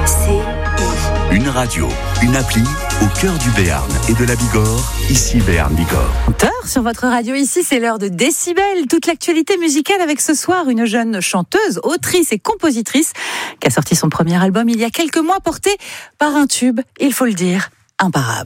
Une radio, une appli au cœur du Béarn et de la Bigorre, ici Béarn-Bigorre. Sur votre radio ici, c'est l'heure de Décibel. Toute l'actualité musicale avec ce soir une jeune chanteuse, autrice et compositrice qui a sorti son premier album il y a quelques mois, porté par un tube, il faut le dire, imparable.